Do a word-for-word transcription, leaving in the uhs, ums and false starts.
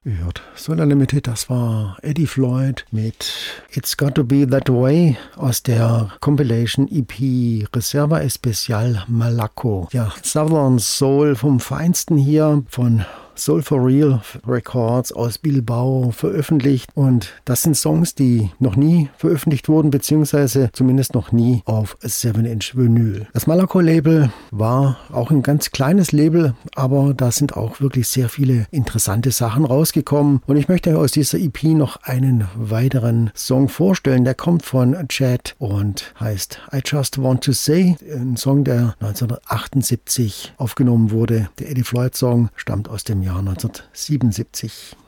gehört. Solar Limited, das war Eddie Floyd mit It's Got to Be That Way aus der Compilation E P Reserva Especial Malaco. Ja, Southern Soul vom Feinsten hier von Soul for Real Records aus Bilbao veröffentlicht, und das sind Songs, die noch nie veröffentlicht wurden, beziehungsweise zumindest noch nie auf seven inch Vinyl. Das Malaco-Label war auch ein ganz kleines Label, aber da sind auch wirklich sehr viele interessante Sachen rausgekommen, und ich möchte euch aus dieser E P noch einen weiteren Song vorstellen, der kommt von Chad und heißt I Just Want to Say, ein Song, der neunzehnhundertachtundsiebzig aufgenommen wurde. Der Eddie Floyd Song stammt aus dem Jahr neunzehnhundertsiebenundsiebzig.